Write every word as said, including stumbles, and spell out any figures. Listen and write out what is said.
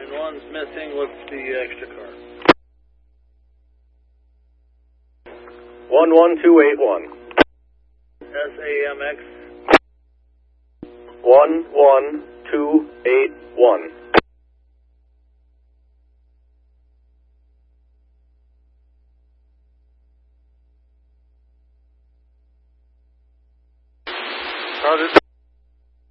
and one's missing. What's the extra car? one one two eight one. S A M X. one one two eight one. Roger.